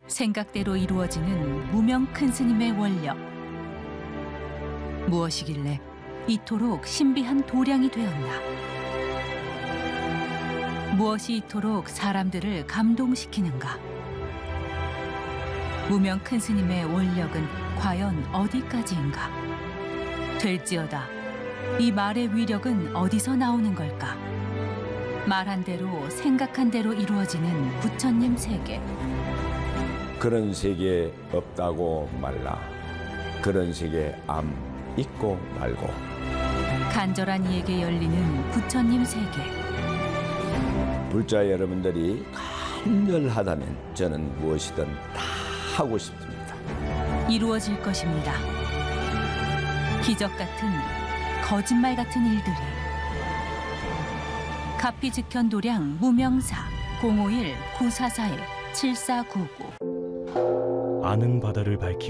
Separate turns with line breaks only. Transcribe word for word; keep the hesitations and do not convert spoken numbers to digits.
생각대로 이루어지는 무명 큰 스님의 원력. 무엇이길래 이토록 신비한 도량이 되었나? 무엇이 이토록 사람들을 감동시키는가? 무명 큰 스님의 원력은 과연 어디까지인가? 될지어다. 이 말의 위력은 어디서 나오는 걸까? 말한 대로 생각한 대로 이루어지는 부처님 세계.
그런 세계 없다고 말라. 그런 세계 암 있고 말고.
간절한 이에게 열리는 부처님 세계.
불자 여러분들이 간절하다면 저는 무엇이든 다 하고 싶습니다.
이루어질 것입니다. 기적 같은, 거짓말 같은 일들이. 가피즉현도량 무명사 공오일 구사사일 칠사구구.
아는 바다를 밝히